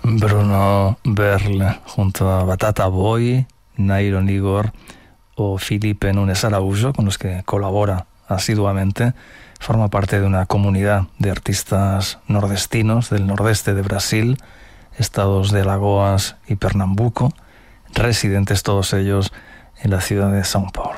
Bruno Berle junto a Batata Boy, Nairo Nigor o Felipe Nunes Araújo, con los que colabora asiduamente. Forma parte de una comunidad de artistas nordestinos del nordeste de Brasil, estados de Alagoas y Pernambuco, residentes todos ellos en la ciudad de São Paulo.